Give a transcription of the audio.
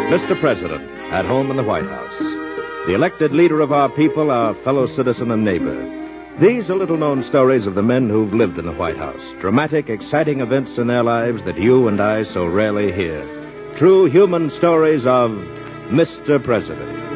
Mr. President, at home in the White House. The elected leader of our people, our fellow citizen and neighbor. These are little-known stories of the men who've lived in the White House. Dramatic, exciting events in their lives that you and I so rarely hear. True human stories of Mr. President.